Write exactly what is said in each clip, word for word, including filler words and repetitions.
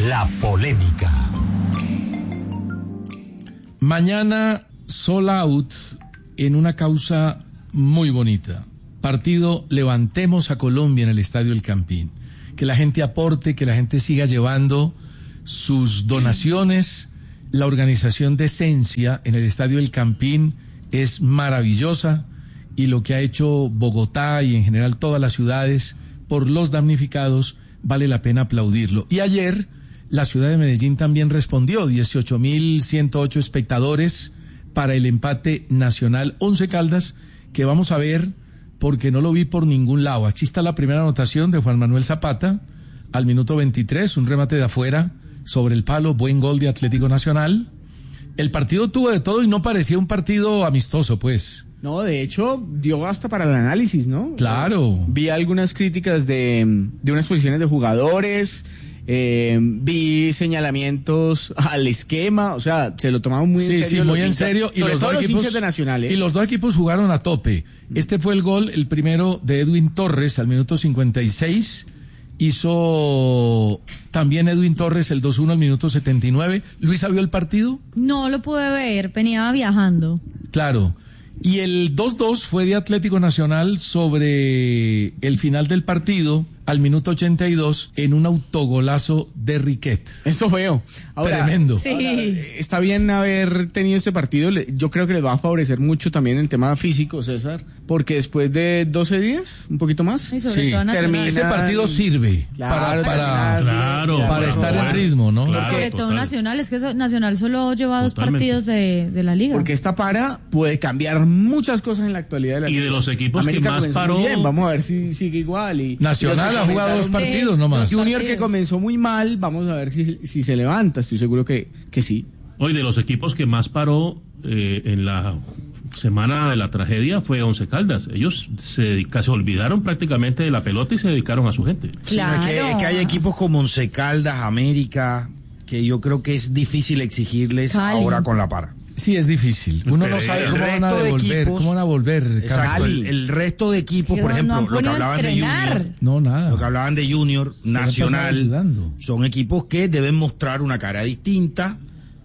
La polémica. Mañana sold out en una causa muy bonita. Partido Levantemos a Colombia en el Estadio El Campín. Que la gente aporte, que la gente siga llevando sus donaciones. La organización de Esencia en el Estadio El Campín es maravillosa, y lo que ha hecho Bogotá y en general todas las ciudades por los damnificados vale la pena aplaudirlo. Y ayer la ciudad de Medellín también respondió, dieciocho mil ciento ocho espectadores para el empate Nacional Once Caldas, que vamos a ver porque no lo vi por ningún lado. Aquí está la primera anotación de Juan Manuel Zapata al minuto veintitrés, un remate de afuera sobre el palo, buen gol de Atlético Nacional. El partido tuvo de todo y no parecía un partido amistoso, pues. No, de hecho, dio hasta para el análisis, ¿no? Claro. Vi algunas críticas de, de unas posiciones de jugadores, eh, vi señalamientos al esquema, o sea, se lo tomaban muy sí, en serio. Sí, muy los en hinchas, serio. Y los, dos los equipos, hinchas de Nacional, ¿eh? Y los dos equipos jugaron a tope. Este fue el gol, el primero de Edwin Torres al minuto cincuenta y seis. Hizo también Edwin Torres el dos uno al minuto setenta y nueve. ¿Luisa vio el partido? No lo pude ver, venía viajando. Claro. Y el dos dos fue de Atlético Nacional sobre el final del partido, al minuto ochenta y dos, en un autogolazo de Riquet. Eso veo. Ahora, tremendo. Sí. Ahora, está bien haber tenido este partido. Yo creo que les va a favorecer mucho también el tema físico, César, porque después de doce días, un poquito más, Y sobre sí, todo termina, ese partido sirve claro, para, para, claro, para claro, estar bueno, en ritmo, ¿no? claro. Sobre todo total. Nacional, es que eso, Nacional solo lleva dos Totalmente. partidos de, de la liga. porque esta para puede cambiar muchas cosas en la actualidad de la Y liga. de los equipos América que más comenzó muy paró- bien, vamos a ver si sigue igual. Y, Nacional y los ha que jugado dos comenzaron- partidos nomás. Junior, que partidos. comenzó muy mal, vamos a ver si, si se levanta. Estoy seguro que, que sí. Hoy de los equipos que más paró eh, en la semana de la tragedia fue Once Caldas. Ellos se, dedica, se olvidaron prácticamente de la pelota y se dedicaron a su gente. Claro. Es que, es que hay equipos como Once Caldas, América, que yo creo que es difícil exigirles Cali. ahora con la para. Sí, es difícil. Uno no Pero sabe el cómo van a resto de devolver, equipos- cómo van a volver. Exacto, Carlos. el, el resto de equipos, Que por no- ejemplo, no han lo que podido hablaban de entrenar. Junior, No, nada. lo que hablaban de Junior, Se han pasado Nacional, ayudando. son equipos que deben mostrar una cara distinta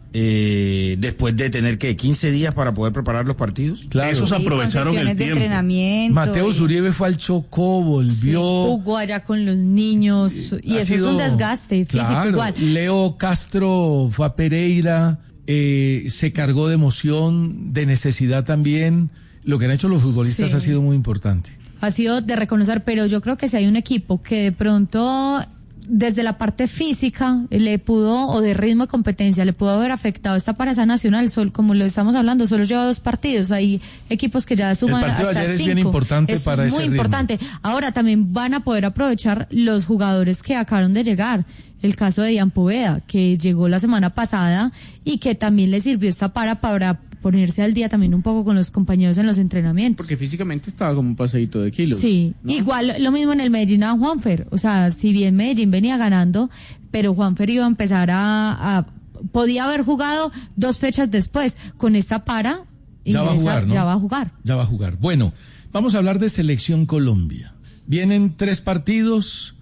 eh, después de tener que quince días para poder preparar los partidos. Claro. Esos Sí, con aprovecharon el sesiones de tiempo. entrenamiento. Mateo y- Uribe fue al Chocó, volvió. Sí, jugó allá con los niños. Y Ha eso sido- es un desgaste físico Claro. igual. Leo Castro fue a Pereira, eh, se cargó de emoción, de necesidad también. Lo que han hecho los futbolistas Sí. ha sido muy importante. Ha sido de reconocer, pero yo creo que si hay un equipo que de pronto desde la parte física le pudo, o de ritmo de competencia, le pudo haber afectado esta pareja nacional, sol, como lo estamos hablando, solo lleva dos partidos, hay equipos que ya suman El partido de hasta ayer es cinco. bien importante Eso para es ese muy ritmo. importante. Ahora también van a poder aprovechar los jugadores que acabaron de llegar. El caso de Ian Poveda, que llegó la semana pasada y que también le sirvió esta para para ponerse al día también un poco con los compañeros en los entrenamientos. Porque físicamente estaba como un paseíto de kilos. Sí, ¿no? igual lo mismo en el Medellín a Juanfer, o sea, si bien Medellín venía ganando, pero Juanfer iba a empezar a, a podía haber jugado dos fechas después, con esta para Ya va a ingresa- jugar, ¿no? ya va a jugar. Ya va a jugar. Bueno, vamos a hablar de Selección Colombia. Vienen tres partidos.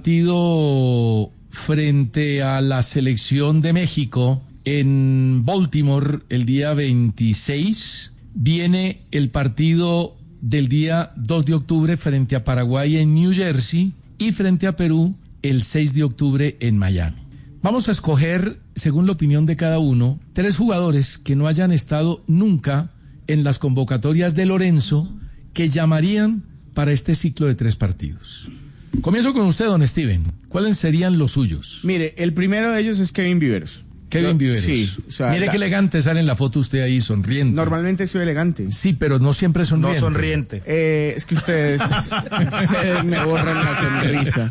Partido frente a la Selección de México en Baltimore el día veintiséis. Viene el partido del día dos de octubre frente a Paraguay en New Jersey y frente a Perú el seis de octubre en Miami. Vamos a escoger, según la opinión de cada uno, tres jugadores que no hayan estado nunca en las convocatorias de Lorenzo que llamarían para este ciclo de tres partidos. Comienzo con usted, don Steven. ¿Cuáles serían los suyos? Mire, el primero de ellos es Kevin Viveros. Kevin Yo- Viveros. Sí. O sea, Mire la- qué elegante sale en la foto usted ahí, sonriente. Normalmente soy elegante. Sí, pero no siempre No sonriente. sonriente. Eh, es que ustedes, ustedes me borran la sonrisa.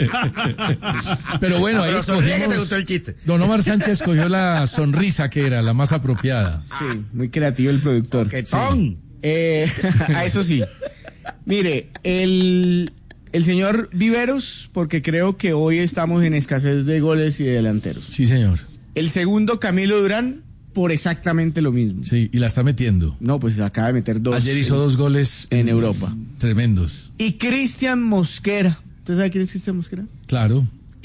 Pero bueno, Ah, ahí pero sonríe que te escogimos... gustó el chiste. Don Omar Sánchez escogió la sonrisa que era la más apropiada. Sí, muy creativo el productor. ¡Qué ton! Eh, a eso sí. Mire, el, el señor Viveros, porque creo que hoy estamos en escasez de goles y de delanteros. Sí, señor. El segundo, Camilo Durán, por exactamente lo mismo. Sí, y la está metiendo. No, pues acaba de meter dos. Ayer hizo en- dos goles en Europa. Tremendos. Y Cristian Mosquera. ¿Usted sabe quién es Cristian Mosquera? Claro.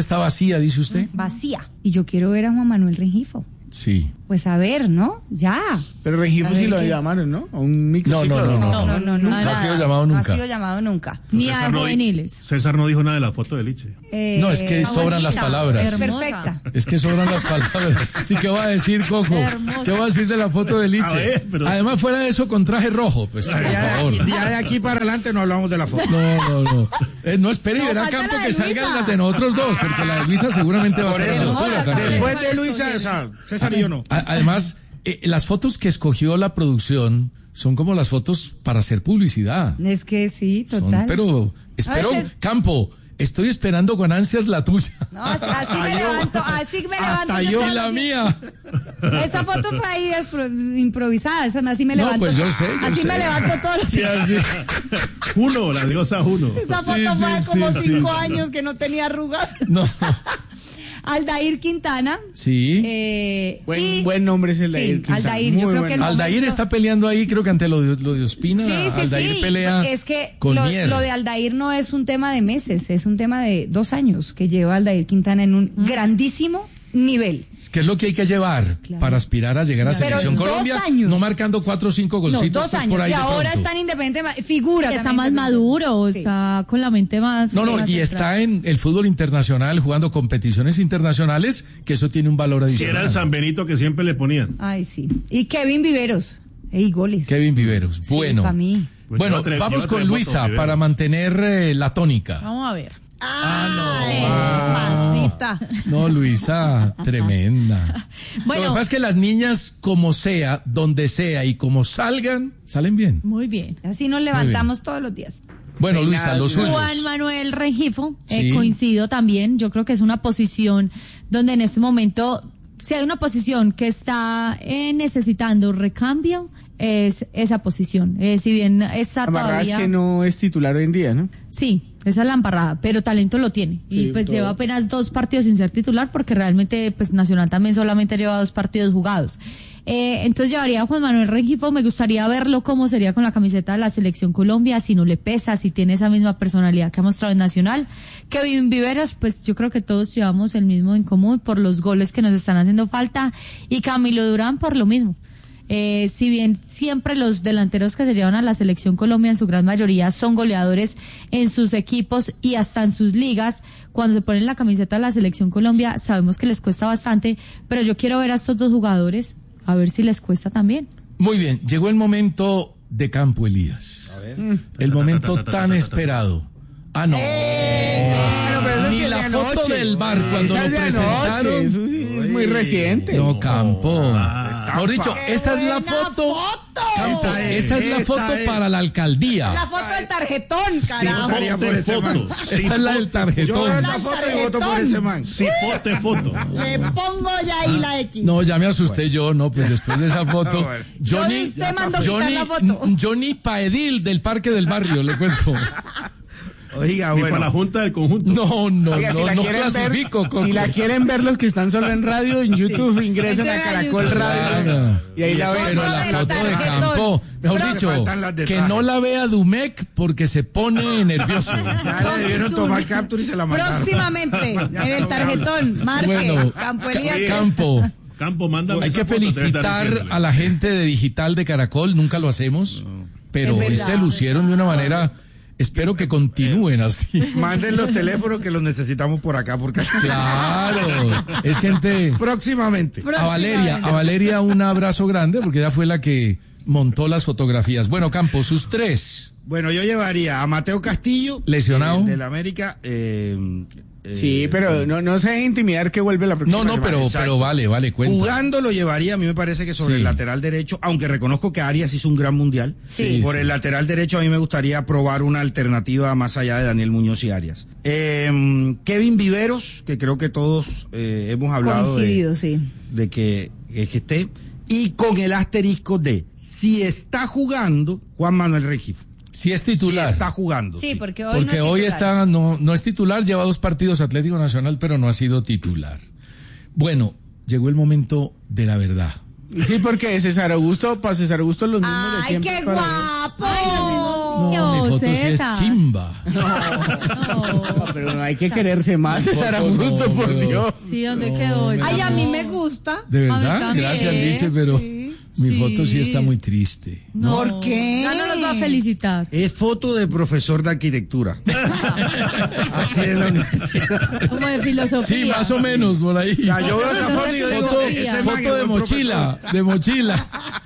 está vacía, dice usted. Vacía. Y yo quiero ver a Juan Manuel Rengifo. Sí. Pues a ver, ¿no? Ya. Pero Rengifo A sí ver, lo ¿qué? llamaron, ¿no? A un microciclo. No, no, no, No, no, no, no. No ha nada. sido llamado nunca. No ha sido llamado nunca. Ni a César no, di- juveniles. César no dijo nada de la foto de Liche. Eh, No, es que sobran las bonita, palabras. Hermosa. Perfecta. Es que sobran las palabras. Sí, ¿qué va a decir, Coco? Hermosa. ¿Qué va a decir de la foto de Liche? A ver, pero- Además, fuera de eso, con traje rojo, pues, por Ya de, favor. aquí, ya de aquí para adelante no hablamos de la foto. No, no, no. Eh, no espere y No, verá falta Campo la de que salgan Luisa. las de nosotros dos, porque la de Luisa seguramente va a Por estar a la eso, altura también. después de Luisa, o sea, César y yo no. A- Además, eh, las fotos que escogió la producción son como las fotos para hacer publicidad. Es que sí, Son- total. pero espero, A veces- Campo, estoy esperando con ansias la tuya. No, así así me yo. levanto, así me levanto. Hasta yo yo. todos Y la los días. mía. Esa foto fue ahí despro- improvisada, esa, así me No, levanto. pues yo sé, yo así sé. me levanto todos los Sí, días. así. Juno, la diosa Juno. Esa foto Sí, fue sí, de como sí, cinco sí. años que no tenía arrugas. No. Aldair Quintana. Sí. Eh, Buen, y- buen nombre es el sí, Aldair Quintana. Aldair, Muy yo creo buen que no. nombre. Aldair está peleando ahí, creo que ante lo de, lo de Ospina. Sí, sí, Aldair sí. pelea Es que con lo, Mier. lo de Aldair no es un tema de meses, es un tema de dos años que lleva Aldair Quintana en un grandísimo nivel. ¿Qué es lo que hay que llevar Claro. para aspirar a llegar a Pero Selección dos Colombia? años. No marcando cuatro o cinco No, golcitos dos pues, años. por ahí Y de ahora pronto. está en independiente, figura. Está también más de- maduro, Sí. está con la mente más. No, no, más y centrada. está en el fútbol internacional jugando competiciones internacionales, que eso tiene un valor Si era adicional. el San Benito que siempre le ponían. Ay, sí. Y Kevin Viveros. Ey, goles. Kevin Viveros. Sí, bueno. pa' mí. Pues Bueno, lleva tres- vamos lleva con tres Luisa votos, para Viveros. mantener eh, la tónica. Vamos a ver. Ah, mamacita. No, Luisa, tremenda. Bueno. Lo que pasa es que las niñas, como sea, donde sea y como salgan, salen bien. Muy bien. Así nos levantamos todos los días. Bueno, Luisa, los suyos. Juan Manuel Rengifo, eh, Sí. coincido también. Yo creo que es una posición donde en este momento, si hay una posición que está eh, necesitando recambio, es esa posición. Eh, si bien está La verdad es todavía. que no es titular hoy en día, ¿no? Sí, esa es la embarrada, pero talento lo tiene. Y Sí, pues todo. lleva apenas dos partidos sin ser titular, porque realmente pues Nacional también solamente lleva dos partidos jugados. Eh, entonces llevaría a Juan Manuel Rengifo, me gustaría verlo cómo sería con la camiseta de la Selección Colombia, si no le pesa, si tiene esa misma personalidad que ha mostrado en Nacional. Kevin Viveros, pues yo creo que todos llevamos el mismo en común por los goles que nos están haciendo falta, y Camilo Durán por lo mismo. Eh, si bien siempre los delanteros que se llevan a la Selección Colombia en su gran mayoría son goleadores en sus equipos y hasta en sus ligas, cuando se ponen la camiseta de la Selección Colombia sabemos que les cuesta bastante, pero yo quiero ver a estos dos jugadores a ver si les cuesta también. Muy bien, llegó el momento de Campo Elías. El momento tan esperado. Ah, no. Bueno, pero eso sí Ni es la de foto anoche. del bar cuando Esa lo es de anoche, presentaron. eso sí es muy reciente. No, Campo. Mejor dicho, ¡Qué esa es la buena foto. foto! Campo, Esa es, esa es la esa foto es. para la alcaldía. La foto del tarjetón, carajo. votaría por ese man. foto. Esa es la del Yo tarjetón. veo esa foto y voto por ese man. Sí, foto, foto. Le pongo ya ahí la X. No, ya me asusté yo, no, pues después de esa foto. Ah, bueno. Johnny, Usted mandó quitar Johnny, la foto. Johnny Paedil del Parque del Barrio, le cuento. Oiga, Ni para la bueno. junta del conjunto. No, no, Oiga, no, si la no quieren clasifico, ver, Coco. si la quieren ver los que están solo en radio, en YouTube, ingresen a Entren a Caracol YouTube. Radio. Claro. Y ahí la ven. Pero la del foto de tarjetón. Campo, mejor Pero dicho, me faltan las de que traje. no la vea Dumec porque se pone nervioso. Ya le debieron tomar captura y se la mandaron. Próximamente, en el tarjetón, marque, Bueno, Campo Elías. Campo, Campo, manda hay que felicitar a la gente de Digital de Caracol, nunca lo hacemos, pero Es hoy verdad. se lucieron de una manera, espero que continúen así. Manden los teléfonos que los necesitamos por acá, porque Claro, es gente... próximamente. A Valeria, a Valeria un abrazo grande porque ella fue la que montó las fotografías. Bueno, Campo, sus tres. Bueno, yo llevaría a Mateo Castillo, Lesionado. eh, del América. Eh, eh, Sí, pero no, no se deje intimidar que vuelve la próxima No, no, semana. pero, exacto. pero vale, vale, cuenta. Jugando lo llevaría, a mí me parece que sobre Sí. el lateral derecho, aunque reconozco que Arias hizo un gran mundial. Sí. Por sí. el lateral derecho a mí me gustaría probar una alternativa más allá de Daniel Muñoz y Arias. Eh, Kevin Viveros, que creo que todos eh, hemos hablado de, Coincidido, sí. de que, que, que esté. Y con el asterisco de, si está jugando, Juan Manuel Rengifo. Si es Si titular. está jugando. Sí, sí. porque hoy Porque no es hoy titular. está, no, no es titular, lleva dos partidos Atlético Nacional, pero no ha sido titular. Bueno, llegó el momento de la verdad. Sí, porque César Augusto, para César Augusto los mismos de ¡Ay, siempre. qué para- guapo! mi foto sí es César. chimba. No, pero no hay que quererse más, No, César no, Augusto, no, por no. Dios. Sí, ¿dónde No, quedó eso? Ay, a mí No. me gusta. ¿De A mí verdad? también. Gracias, Liche, pero Sí, mi sí. foto sí está muy triste. No. ¿Por qué? Ya no nos va a felicitar. Es foto de profesor de arquitectura. Así es la universidad. Como de filosofía. Sí, más o menos, por ahí. O sea, yo veo esa foto y yo digo, Foto, ese man es foto de buen mochila, de mochila.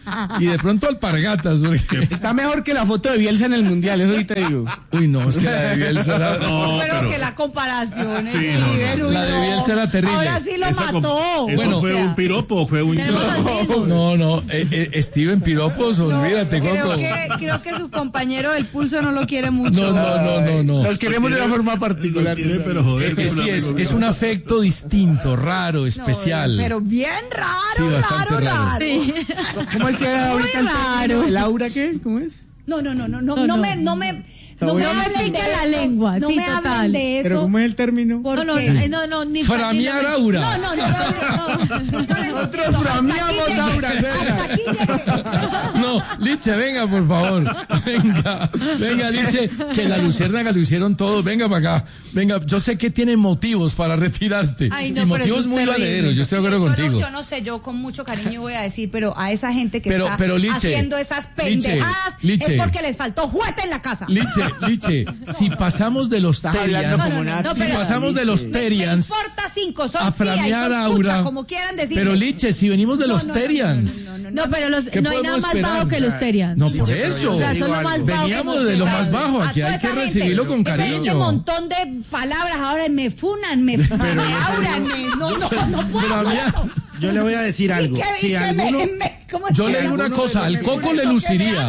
Y de pronto alpargatas. porque- Está mejor que la foto de Bielsa en el Mundial, eso sí te digo. Uy, no, es que la de Bielsa era... No, pero, pero que la comparación Sí, es no, no, nivel, no. uy, La de no. Bielsa era terrible. Ahora sí lo esa com- mató. ¿Eso Bueno, fue O sea, un piropo o fue un Tenemos los mismos. No, no, eh, eh, Steven Piropos, no, olvídate, creo Coco. que, creo que su compañero del pulso no lo quiere mucho. No, no, no, no, no. Los queremos de una forma particular. Lo quiere, pero joder. Es que que sí, un es, amigo es mío. un afecto distinto, raro, No, especial. pero bien raro, Sí, bastante raro, raro. raro. ¿Cómo es que era Muy ahorita el raro. término? ¿El aura qué? ¿Cómo es? No, no, no, no, no, No, no no. me, no me, no No me me hablen de pique la eso. lengua, no sí, me total. hablen de eso. ¿Pero cómo es el término? porque- No, no, eh, no, no, ni Framear ni- aura. No, no, no, no, no, no, Nosotros frameamos aura, César. hasta aquí llegué. No, Liche, venga, por favor. Venga, venga, Liche, que la luciérnaga lo hicieron todos. Venga para acá. Venga, yo sé que tiene motivos para retirarte. Ay, y no, pero eso motivos es muy terrible. valederos. Yo estoy de acuerdo Yo no- contigo. Yo no sé, yo con mucho cariño voy a decir, pero a esa gente que Pero- está pero, Liche, haciendo esas Liche, pendejadas Liche. es porque les faltó juguete en la casa. Liche, Liche, si pasamos de los Estás hablando Terians, como no, no, nazi. si pero- pasamos de los Me- me Terians importa cinco, son a tía y framear son aura, pucha, como quieran decir. pero Liche, si venimos de No, los no, no, Terians, no, no, no, no, No, pero los, ¿Qué no hay nada podemos más esperar? bajo que los Terians. no por pero eso. yo O sea, te son digo lo más algo. bajo. Veníamos que de lo hemos más llegado. bajo, A aquí toda hay que esa gente, recibirlo con ustedes cariño. Ese montón de palabras ahora me funan, me frauran, me no, no, no puedo. Framear- con eso. Yo le voy a decir algo. Y que- y Si que alguno, me- me- ¿cómo Yo se le digo llama? una cosa, al Coco le luciría.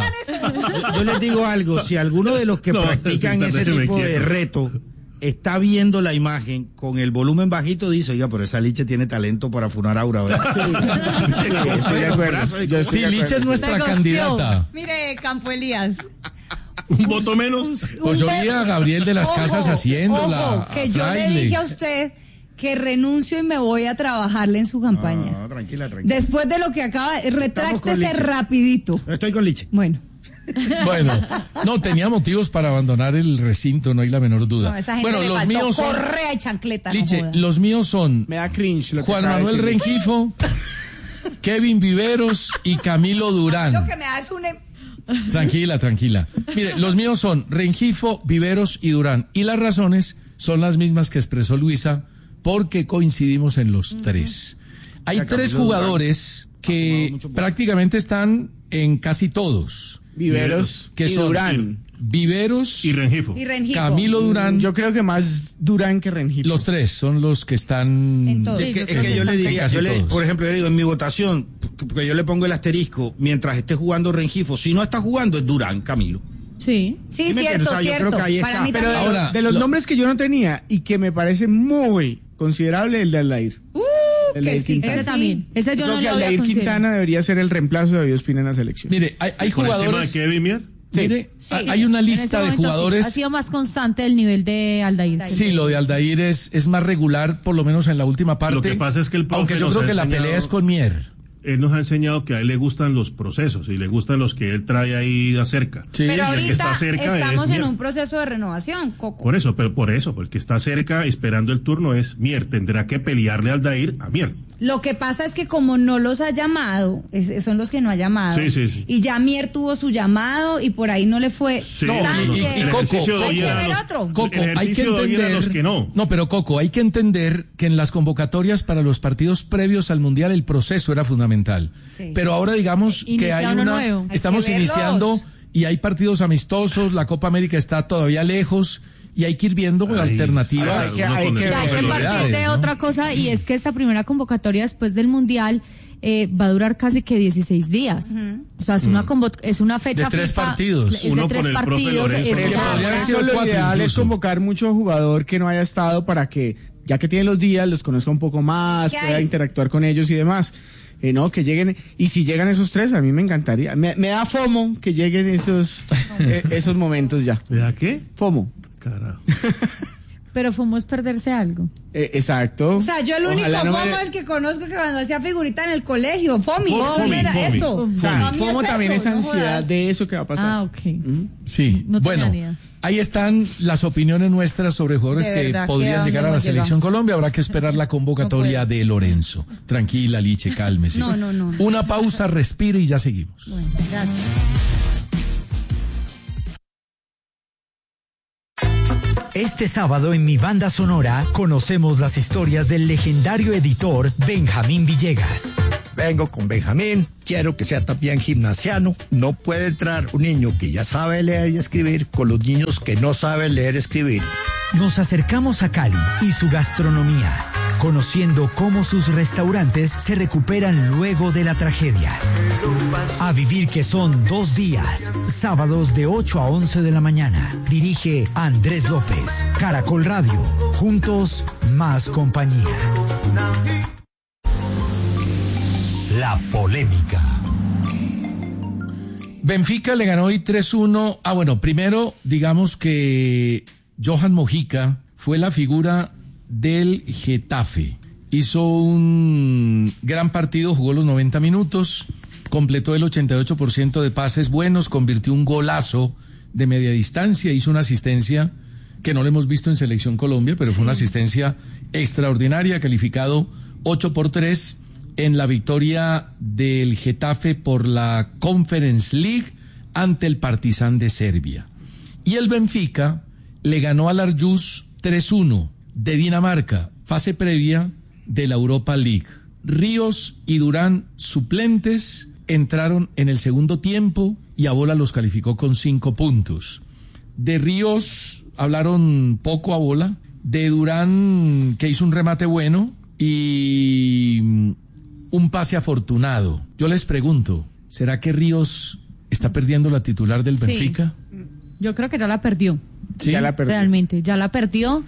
yo les digo algo, si alguno de los que No, practican sí, ese déjeme tipo de quieto. reto está viendo la imagen con el volumen bajito, dice, oiga, pero esa Liche tiene talento para funar aura, ¿verdad? Estoy de acuerdo. Yo estoy Sí, de Liche es acuerdo. nuestra Negoció. candidata. Mire, Campo Elías. Un voto menos. Pues yo vi a Gabriel de las Ojo, Casas haciéndola. ojo, que a yo le Fraile. dije a usted que renuncio y me voy a trabajarle en su campaña. No, tranquila, tranquila. Después de lo que acaba, Estamos con retráctese Liche. rapidito. Estoy con Liche. Bueno, Bueno, no, tenía motivos para abandonar el recinto, no hay la menor duda. no, esa gente Bueno, le los faltó míos son... correa y chancleta, no Liche, joda. los míos son Me da cringe lo que Juan acaba de Manuel decir. Rengifo, Kevin Viveros y Camilo Lo Durán. que me da es un... em- Tranquila, tranquila. Mire, los míos son Rengifo, Viveros y Durán. Y las razones son las mismas que expresó Luisa, porque coincidimos en los tres. Hay Ya, tres Camilo jugadores Ha que fumado mucho porro. prácticamente están en casi todos. Viveros Que y son Durán. Viveros, Y Rengifo. Y Rengifo. Camilo Durán. Yo creo que más Durán que Rengifo. Los tres son los que están... En todo. Es que, yo es creo que que yo le están diría, casi yo le- todos. por ejemplo, yo digo, en mi votación, porque yo le pongo el asterisco, mientras esté jugando Rengifo, si no está jugando es Durán, Camilo. Sí. Sí, ¿Sí me entiendes? cierto, O sea, yo cierto. creo que ahí Para está. mí Pero de, también. Ahora, de los lo- nombres que yo no tenía y que me parece muy considerable, el de Aldair. Uh, el que de sí, Quintana. Ese sí. también. Ese yo Yo creo no que lo había Aldair considerado. Quintana debería ser el reemplazo de David Ospina en la selección. Mire, hay, hay Por encima de jugadores... Kevin Mier. Mire, Sí. hay una En lista ese de momento sí, jugadores... ha sido más constante el nivel de Aldair. Sí, lo de Aldair es, es más regular, por lo menos en la última parte. Lo que pasa es que el profe Aunque yo nos creo ha que la enseñado- pelea es con Mier. Él nos ha enseñado que a él le gustan los procesos y le gustan los que él trae ahí acerca. Sí. Pero el que ahorita está cerca estamos es en Mier. un proceso de renovación, Coco. Por eso, pero por eso, porque está cerca esperando el turno es Mier. Tendrá que pelearle al Dair a Mier. Lo que pasa es que como no los ha llamado, es- son los que no ha llamado. Sí, sí, sí. Y ya Mier tuvo su llamado y por ahí no le fue Sí, No, tan y- y- que- y el Coco, ejercicio de Hay oír que a ver los- otro. Coco, el hay que ejercicio de oír a entender. los que no. No, pero Coco, hay que entender que en las convocatorias para los partidos previos al Mundial el proceso era fundamental. Sí. Pero ahora digamos que Inicia hay uno una. nuevo. Hay que Estamos verlos. iniciando y hay partidos amistosos, la Copa América está todavía lejos y hay que ir viendo Ay, alternativas. hay que- uno hay con que el ver. Hay que profe partir Lorenzo. de ¿no? otra cosa y es que esta primera convocatoria después del Mundial eh, va a durar casi que dieciséis días. O sea, es una convo- es una fecha De tres FIFA, partidos. es de Uno tres con el profe partidos, Lorenzo. es Porque ya- podría haber sido Eso lo cuatro ideal es incluso. convocar mucho jugador que no haya estado para que, ya que tiene los días, los conozca un poco más, ¿Qué pueda hay? interactuar con ellos y demás. Eh, no, que lleguen, y si llegan esos tres, a mí me encantaría. Me, me da FOMO que lleguen esos, eh, esos momentos ya. ¿Verdad qué? FOMO. Carajo. Pero FOMO es perderse algo. Eh, exacto. O sea, yo el único Ojalá no FOMO me- el que conozco que cuando hacía figurita en el colegio, FOMI, Fomi, FOMI era Fomi. eso. O sea, Para mí FOMO es también eso, es no ansiedad jodas. de eso que va a pasar. Ah, ok. Sí, No tenía bueno, ni idea. ahí están las opiniones nuestras sobre jugadores De que verdad, que podrían a dónde llegar a la hemos selección llegado. Colombia. Habrá que esperar la convocatoria No de Lorenzo. Tranquila, Liche, cálmese. No, no, no, no. Una pausa, respire y ya seguimos. Bueno, gracias. Este sábado en Mi Banda Sonora conocemos las historias del legendario editor Benjamín Villegas. Vengo con Benjamín, quiero que sea también gimnasiano. No puede entrar un niño que ya sabe leer y escribir con los niños que no saben leer y escribir. Nos acercamos a Cali y su gastronomía, conociendo cómo sus restaurantes se recuperan luego de la tragedia. A vivir que son dos días, sábados de ocho a once de la mañana. Dirige Andrés López, Caracol Radio, juntos más compañía. La polémica. Benfica le ganó hoy tres uno. Ah, bueno, primero digamos que Johan Mojica fue la figura del Getafe. Hizo un gran partido, jugó los noventa minutos, completó el ochenta y ocho por ciento de pases buenos, convirtió un golazo de media distancia, hizo una asistencia que no le hemos visto en Selección Colombia, pero fue una asistencia extraordinaria, calificado ocho por tres en la victoria del Getafe por la Conference League ante el Partizan de Serbia. Y el Benfica le ganó al Aarhus tres uno de Dinamarca, fase previa de la Europa League. Ríos y Durán, suplentes, entraron en el segundo tiempo y Abola los calificó con cinco puntos. De Ríos hablaron poco Abola, de Durán, que hizo un remate bueno, y un pase afortunado. Yo les pregunto, ¿será que Ríos está perdiendo la titular del Sí. Benfica? Yo creo que ya la perdió. ¿Sí? Ya la perdió. Realmente, ya la perdió.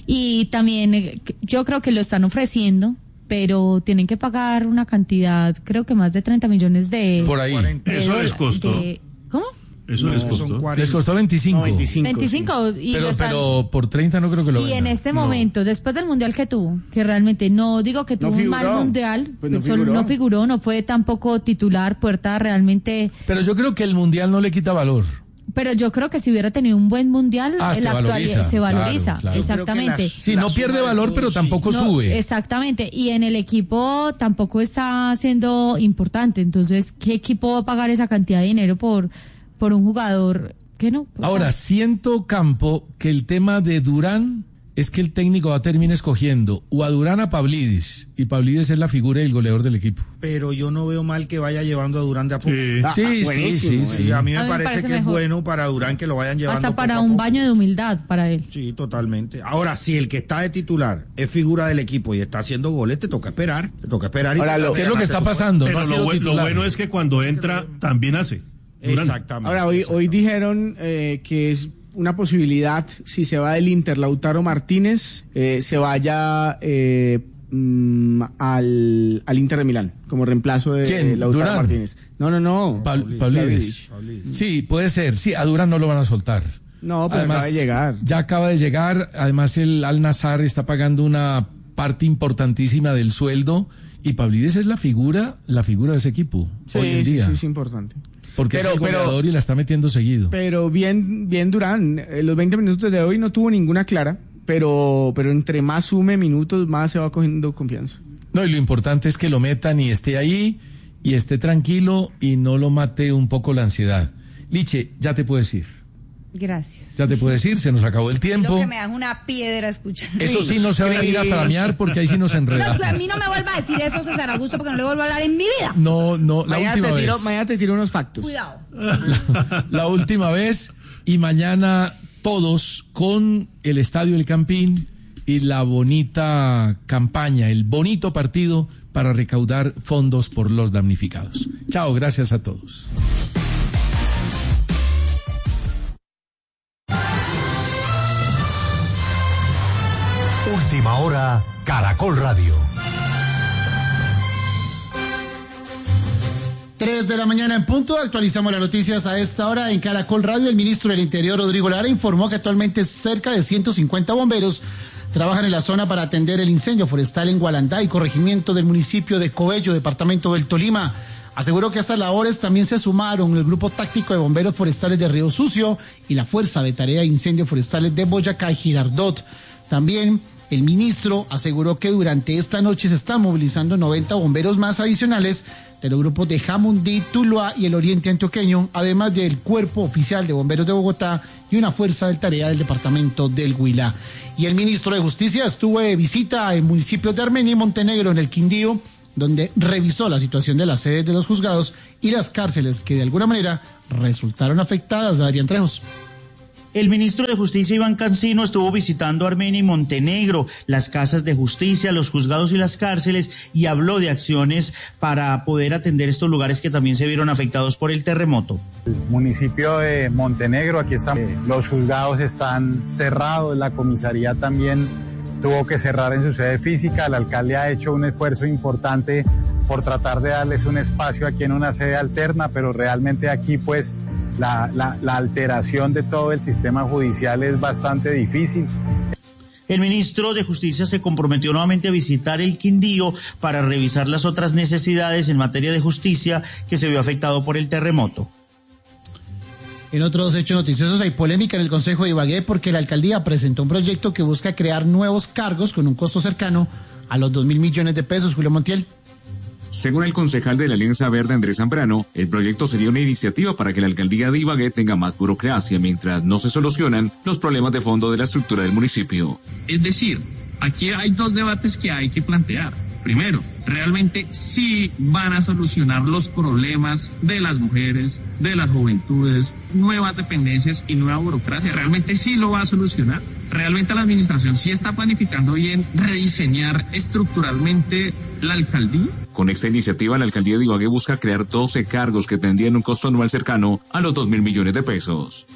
Y también eh, yo creo que lo están ofreciendo, pero tienen que pagar una cantidad, creo que más de treinta millones de... Por ahí. de Eso les dola- costó. de- ¿Cómo? Eso No, les son costó. cuarenta. Les costó veinticinco. No, veinticinco. veinticinco. Y, Pero, lo están- pero por treinta no creo que lo y en vendan. este momento, después del mundial que tuvo, que realmente no digo que No tuvo un figuró. mal mundial, Pues no que solo figuró. no figuró, no fue tampoco titular, puerta realmente... Pero yo creo que el mundial no le quita valor. Pero yo creo que si hubiera tenido un buen mundial, Ah, en se la actualidad valoriza, se valoriza, claro, claro. Yo creo que exactamente. las- Sí, la no suma pierde de valor, todo, pero sí. tampoco No, sube. exactamente, y en el equipo tampoco está siendo importante, entonces, ¿qué equipo va a pagar esa cantidad de dinero por, por un jugador que no? O Ahora, sea, siento, Campo, que el tema de Durán es que el técnico va a terminar escogiendo o a Durán a Pavlidis, y Pavlidis es la figura y el goleador del equipo. Pero yo no veo mal que vaya llevando a Durán de a poco. Sí. Ah, Sí, sí, buenísimo, sí, Sí, a mí me A mí me parece, parece que es mejor. bueno para Durán que lo vayan llevando hasta poco para a un poco. baño de humildad para él. Sí, totalmente. Ahora, si el que está de titular es figura del equipo y está haciendo goles, te toca esperar. Te toca esperar. Y Ahora, te lo- toca ¿Qué es lo que ganarte está tu puesto. pasando? No Pero ha lo, sido bue- lo titular. bueno es que cuando entra también hace. Durán. Exactamente. Ahora, hoy, hoy dijeron eh, que es una posibilidad, si se va del Inter Lautaro Martínez, eh, se vaya eh, mm, al, al Inter de Milán, como reemplazo de ¿Quién? eh, Lautaro ¿Durán? Martínez. No, no, no. Pa- Pavlidis. Pavlidis. Sí, puede ser. Sí, a Durán no lo van a soltar. No, pero acaba de llegar. Ya acaba de llegar. Además, el Al Nassr está pagando una parte importantísima del sueldo. Y Pavlidis es la figura, la figura de ese equipo Sí, hoy en sí, día. sí, es importante. Porque Pero- es el pero- goleador y la está metiendo seguido. Pero bien, bien Durán, eh, los veinte minutos de hoy no tuvo ninguna clara, pero, pero entre más sume minutos, más se va cogiendo confianza. No, y lo importante es que lo metan y esté ahí y esté tranquilo y no lo mate un poco la ansiedad. Liche, ya te puedes ir. Gracias. Ya te puedes ir, se nos acabó el Quiero tiempo. que me dan una piedra escuchando. Eso sí, no se va a venir a flamear porque ahí sí nos No, enredamos. a mí no me vuelva a decir eso, César Augusto, porque no le vuelvo a hablar en mi vida. No, no, la Mañana última te, tiro, vez. mañana te tiro unos factos. Cuidado. La última vez y mañana todos con el Estadio El Campín y la bonita campaña, el bonito partido para recaudar fondos por los damnificados. Chao, gracias a todos. Última hora, Caracol Radio. Tres diez de la mañana en punto, actualizamos las noticias a esta hora en Caracol Radio. El ministro del Interior, Rodrigo Lara, informó que actualmente cerca de ciento cincuenta bomberos trabajan en la zona para atender el incendio forestal en Gualanday, corregimiento del municipio de Coello, departamento del Tolima. Aseguró que a estas labores también se sumaron el Grupo Táctico de Bomberos Forestales de Río Sucio y la Fuerza de Tarea de Incendios Forestales de Boyacá y Girardot. También el ministro aseguró que durante esta noche se están movilizando noventa bomberos más adicionales de los grupos de Jamundí, Tuluá y el Oriente Antioqueño, además del Cuerpo Oficial de Bomberos de Bogotá y una fuerza de tarea del departamento del Huila. Y el ministro de Justicia estuvo de visita en municipios de Armenia y Montenegro, en el Quindío, donde revisó la situación de las sedes de los juzgados y las cárceles que de alguna manera resultaron afectadas. Adrián Trejos. El ministro de Justicia, Iván Cancino, estuvo visitando Armenia y Montenegro, las casas de justicia, los juzgados y las cárceles, y habló de acciones para poder atender estos lugares que también se vieron afectados por el terremoto. El municipio de Montenegro, aquí están, los juzgados están cerrados, la comisaría también tuvo que cerrar en su sede física. El alcalde ha hecho un esfuerzo importante por tratar de darles un espacio aquí en una sede alterna, pero realmente aquí pues La, la, la alteración de todo el sistema judicial es bastante difícil. El ministro de Justicia se comprometió nuevamente a visitar el Quindío para revisar las otras necesidades en materia de justicia que se vio afectado por el terremoto. En otros hechos noticiosos hay polémica en el Consejo de Ibagué porque la alcaldía presentó un proyecto que busca crear nuevos cargos con un costo cercano a los dos mil millones de pesos. Julio Montiel. Según el concejal de la Alianza Verde, Andrés Zambrano, el proyecto sería una iniciativa para que la alcaldía de Ibagué tenga más burocracia mientras no se solucionan los problemas de fondo de la estructura del municipio. Es decir, aquí hay dos debates que hay que plantear. Primero, realmente sí van a solucionar los problemas de las mujeres, de las juventudes, nuevas dependencias y nueva burocracia. Realmente sí lo va a solucionar. Realmente la administración sí está planificando bien rediseñar estructuralmente la alcaldía. Con esta iniciativa, la alcaldía de Ibagué busca crear doce cargos que tendrían un costo anual cercano a los dos mil millones de pesos.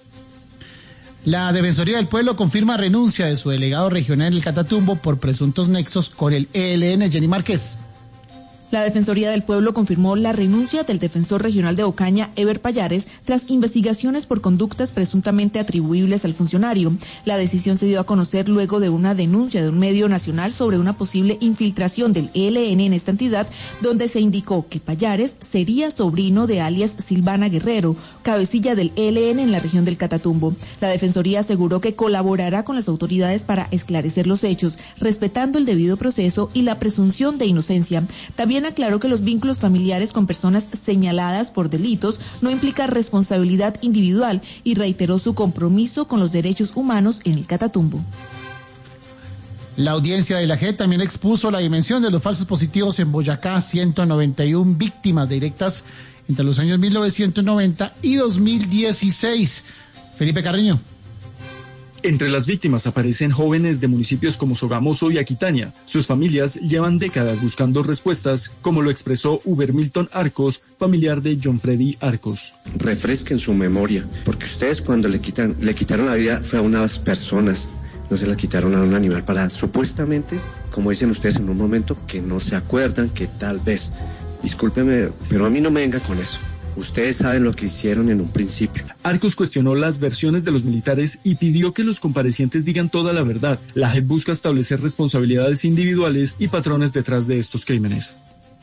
La Defensoría del Pueblo confirma renuncia de su delegado regional en el Catatumbo por presuntos nexos con el E L N. Jenny Márquez. La Defensoría del Pueblo confirmó la renuncia del defensor regional de Ocaña, Eber Payares, tras investigaciones por conductas presuntamente atribuibles al funcionario. La decisión se dio a conocer luego de una denuncia de un medio nacional sobre una posible infiltración del E L N en esta entidad, donde se indicó que Payares sería sobrino de alias Silvana Guerrero, cabecilla del E L N en la región del Catatumbo. La Defensoría aseguró que colaborará con las autoridades para esclarecer los hechos, respetando el debido proceso y la presunción de inocencia. También aclaró que los vínculos familiares con personas señaladas por delitos no implica responsabilidad individual y reiteró su compromiso con los derechos humanos en el Catatumbo. La audiencia de la J E P también expuso la dimensión de los falsos positivos en Boyacá, ciento noventa y una víctimas directas entre los años mil novecientos noventa y dos mil dieciséis. Felipe Carreño. Entre las víctimas aparecen jóvenes de municipios como Sogamoso y Aquitania. Sus familias llevan décadas buscando respuestas, como lo expresó Uber Milton Arcos, familiar de John Freddy Arcos. Refresquen su memoria, porque ustedes cuando le quitan, le quitaron la vida fue a unas personas, no se la quitaron a un animal para supuestamente, como dicen ustedes en un momento, que no se acuerdan, que tal vez. Discúlpeme, pero a mí no me venga con eso. Ustedes saben lo que hicieron en un principio. Arcos cuestionó las versiones de los militares y pidió que los comparecientes digan toda la verdad. La J E P busca establecer responsabilidades individuales y patrones detrás de estos crímenes.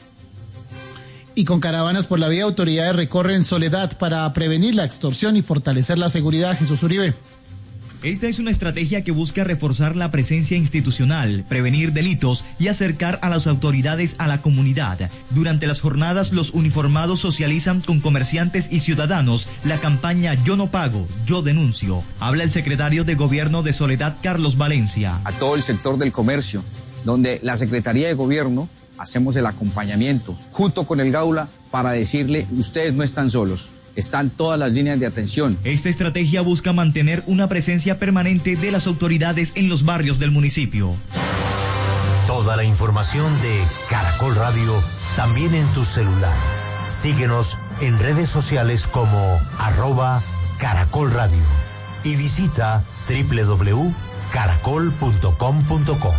Y con caravanas por la vía, autoridades recorren Soledad para prevenir la extorsión y fortalecer la seguridad. Jesús Uribe. Esta es una estrategia que busca reforzar la presencia institucional, prevenir delitos y acercar a las autoridades a la comunidad. Durante las jornadas, los uniformados socializan con comerciantes y ciudadanos la campaña Yo no pago, yo denuncio. Habla el secretario de Gobierno de Soledad, Carlos Valencia. A todo el sector del comercio, donde la Secretaría de Gobierno hacemos el acompañamiento junto con el Gaula para decirle, ustedes no están solos. Están todas las líneas de atención. Esta estrategia busca mantener una presencia permanente de las autoridades en los barrios del municipio. Toda la información de Caracol Radio también en tu celular. Síguenos en redes sociales como arroba Caracol Radio y visita doble u doble u doble u punto caracol punto com punto co.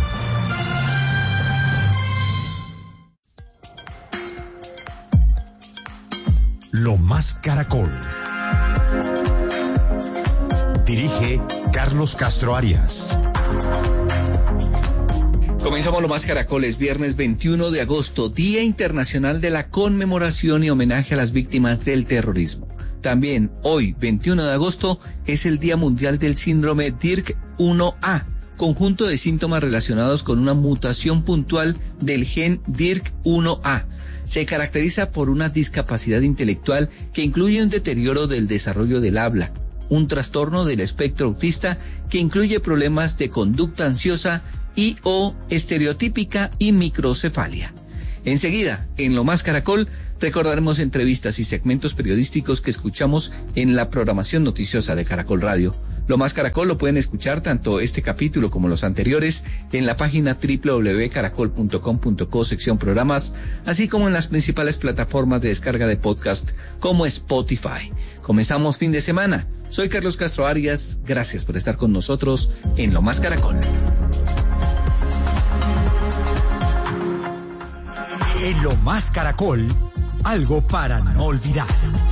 Lo Más Caracol. Dirige Carlos Castro Arias. Comenzamos Lo Más Caracol, es viernes veintiuno de agosto, Día Internacional de la Conmemoración y Homenaje a las Víctimas del Terrorismo. También hoy, veintiuno de agosto, es el Día Mundial del Síndrome D I R C uno A, conjunto de síntomas relacionados con una mutación puntual del gen D I R C uno A. Se caracteriza por una discapacidad intelectual que incluye un deterioro del desarrollo del habla, un trastorno del espectro autista que incluye problemas de conducta ansiosa y o estereotípica y microcefalia. Enseguida, en Lo Más Caracol, recordaremos entrevistas y segmentos periodísticos que escuchamos en la programación noticiosa de Caracol Radio. Lo Más Caracol lo pueden escuchar tanto este capítulo como los anteriores en la página doble u doble u doble u punto caracol punto com punto co sección programas, así como en las principales plataformas de descarga de podcast como Spotify. Comenzamos fin de semana. Soy Carlos Castro Arias. Gracias por estar con nosotros en Lo Más Caracol. En Lo Más Caracol, algo para no olvidar.